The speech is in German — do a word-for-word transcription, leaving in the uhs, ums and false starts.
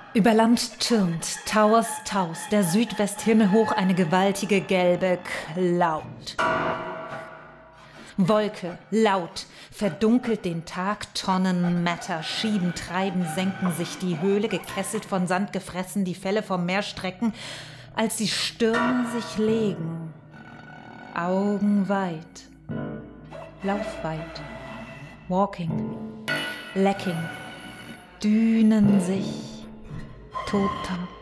Über Land türmt, Towers Taus, der Südwesthimmel hoch eine gewaltige gelbe Cloud. Wolke, laut, verdunkelt den Tag, Tonnen Matter, schieben, treiben, senken sich die Höhle, gekesselt von Sand gefressen, die Fälle vom Meer strecken, als die Stürme sich legen. Augen weit, laufweit, walking, lecking, dünen sich, toter